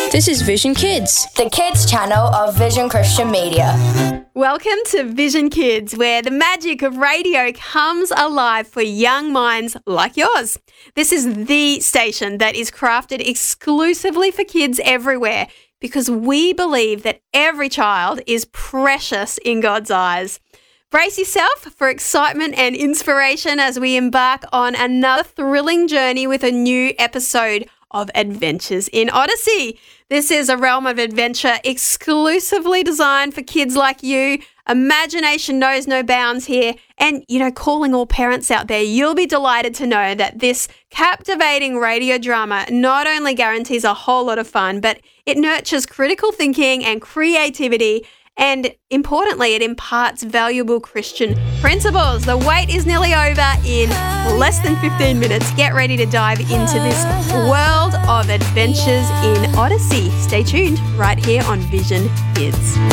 This is Vision Kids, the kids channel of Vision Christian Media. Welcome to Vision Kids, where the magic of radio comes alive for young minds like yours. This is the station that is crafted exclusively for kids everywhere because we believe that every child is precious in God's eyes. Brace yourself for excitement and inspiration as we embark on another thrilling journey with a new episode of Adventures in Odyssey. This is a realm of adventure exclusively designed for kids like you. Imagination knows no bounds here. And, calling all parents out there, you'll be delighted to know that this captivating radio drama not only guarantees a whole lot of fun, but it nurtures critical thinking and creativity. And importantly, it imparts valuable Christian principles. The wait is nearly over. In less than 15 minutes, get ready to dive into this world of adventures in Odyssey. Stay tuned right here on Vision Kids.